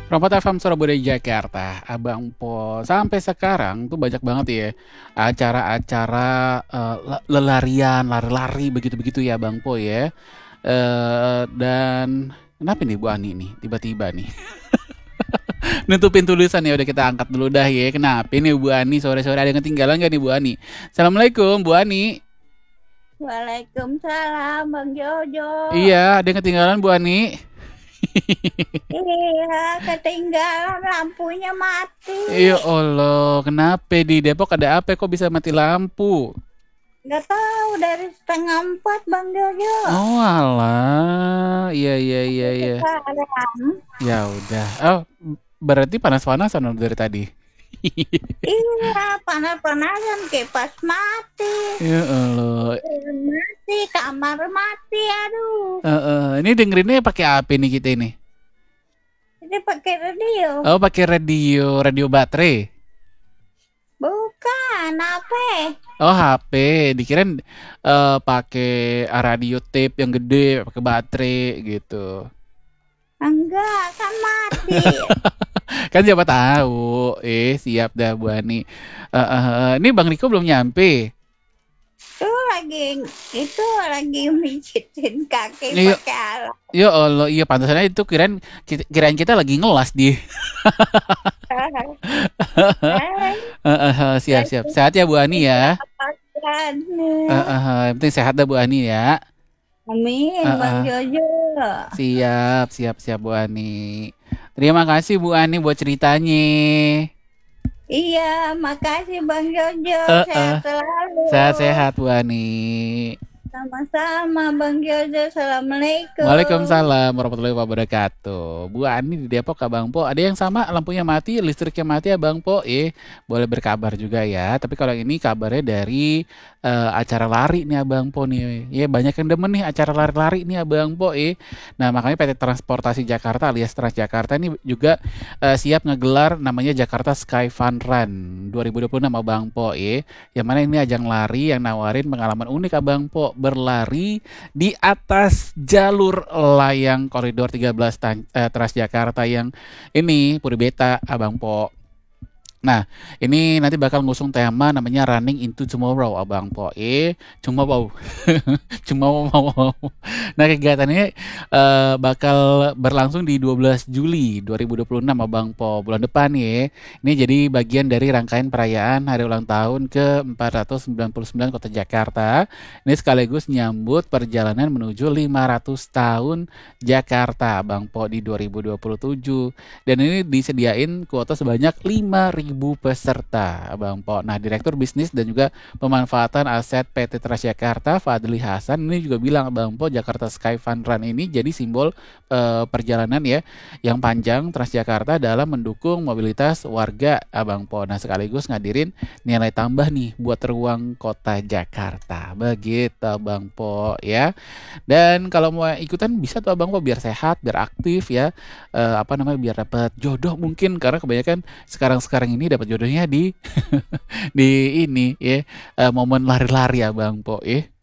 Perompat FM Surabaya Jakarta, Abang Po. Sampai sekarang tuh banyak banget ya acara-acara lelarian, lari-lari begitu-begitu ya Bang Po ya. Dan kenapa nih Bu Ani nih tiba-tiba nih nutupin tulisan ya udah kita angkat dulu dah ya. Kenapa nih Bu Ani sore-sore ada yang ketinggalan gak nih Bu Ani? Assalamualaikum Bu Ani. Waalaikumsalam Bang Jojo. Iya, ada yang ketinggalan Bu Ani. Iya, ketinggalan lampunya mati. Ya Allah, kenapa di Depok ada apa kok bisa mati lampu? Nggak tahu dari setengah empat Bang Jojo. Oh alah, iya iya iya iya. Sekarang. Ya udah. Oh, berarti panas-panasan dong dari tadi. Iya, panas-panasan kipas mati. Ya Allah. Mati, kamar mati, aduh. Ini dengerinnya pakai apa nih kita ini? Ini pakai radio. Oh, pakai radio, radio baterai. Bukan, apa? Oh, HP. Dikirain pakai radio tape yang gede, pakai baterai gitu. Enggak, kan mati. Kan siapa tahu. Siap dah Bu Ani. Ini Bang Riko belum nyampe. Tuh lagi mijitin kaki Iya, pakai alat. ya Allah, iya pantasannya itu kirain kita lagi ngelas di. Siap siap. Sehat ya Bu Ani ya. Yang penting sehat dah Bu Ani ya. Amin, Eh, Bang eh, Jojo. siap siap siap Bu Ani. Terima kasih Bu Ani buat ceritanya. Iya, makasih Bang Jojo. Eh, Sehat eh, selalu. sehat-sehat Bu Ani. Sama-sama Bang Jojo. Assalamualaikum. Waalaikumsalam warahmatullahi wabarakatuh. Bu Ani di Depok Abang Po. Ada yang sama lampunya mati, listriknya mati Abang Po. Boleh berkabar juga ya. Tapi kalau ini kabarnya dari acara lari nih Abang Po nih. Ya banyak yang demen nih acara lari-lari nih Abang Po. Nah makanya PT Transportasi Jakarta alias Transjakarta ini juga siap ngegelar namanya Jakarta Sky Fun Run 2026 Abang Po. Yang mana ini ajang lari yang nawarin pengalaman unik Abang Po berlari di atas jalur layang koridor 13 Transjakarta yang ini Puri Beta Abang Po. Nah, ini nanti bakal ngusung tema namanya Running into Tomorrow, Abang Po. Cuma wow. Cuma wow. Nah, kegiatannya bakal berlangsung di 12 Juli 2026, Abang Po. Bulan depan ya. Ini jadi bagian dari rangkaian perayaan hari ulang tahun ke-499 Kota Jakarta. Ini sekaligus nyambut perjalanan menuju 500 tahun Jakarta, Abang Po, di 2027. Dan ini disediain kuota sebanyak 5.000 peserta, Bang Po. Nah, Direktur Bisnis dan juga Pemanfaatan Aset PT Transjakarta, Fadli Hasan, ini juga bilang, Bang Po, Jakarta Sky Fun Run ini jadi simbol perjalanan ya yang panjang Transjakarta dalam mendukung mobilitas warga, Abang Po. Nah, sekaligus ngadirin nilai tambah nih buat ruang kota Jakarta. Begitu, Bang Po ya. Dan kalau mau ikutan bisa tuh Abang Po biar sehat, biar aktif ya. Apa namanya biar dapat jodoh mungkin karena kebanyakan sekarang-sekarang ini dapat jodohnya di di ini ya momen lari-lari ya Bang Po.